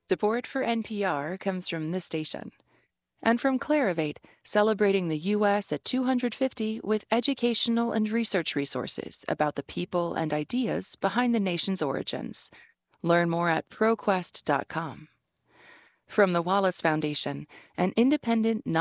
Support for NPR comes from this station and from Clarivate, celebrating the U.S. at 250 with educational and research resources about the people and ideas behind the nation's origins. Learn more at proquest.com. From the Wallace Foundation, an independent